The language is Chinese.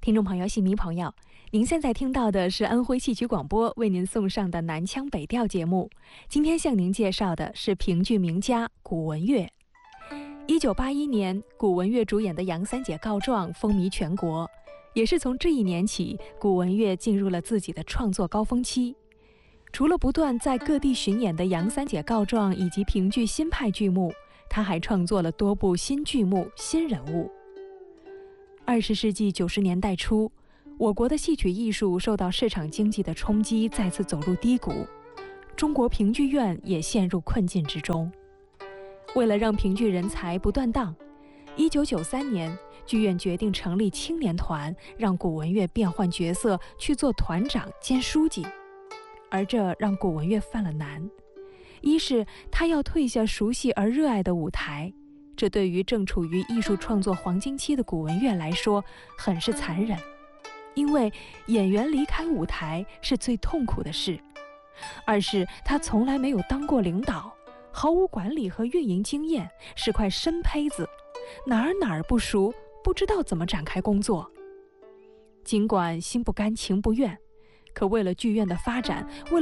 听众朋友、戏迷朋友，您现在听到的是安徽戏曲广播为您送上的南腔北调节目。今天向您介绍的是评剧名家古文乐。1981年，古文乐主演的《杨三姐告状》风靡全国，也是从这一年起，古文乐进入了自己的创作高峰期。除了不断在各地巡演的《杨三姐告状》以及评剧新派剧目，他还创作了多部新剧目、新人物。20世纪90年代初，我国的戏曲艺术受到市场经济的冲击，再次走入低谷，中国评剧院也陷入困境之中。为了让评剧人才不断档，1993年，剧院决定成立青年团，让古文乐变换角色去做团长兼书记。而这让古文乐犯了难，一是他要退下熟悉而热爱的舞台，这对于正处于艺术创作黄金期的古文乐来说很是残忍，因为演员离开舞台是最痛苦的事；二是他从来没有当过领导，毫无管理和运营经验，是块生胚子，哪儿不熟，不知道怎么展开工作。尽管心不甘情不愿，可为了剧院的发展，为了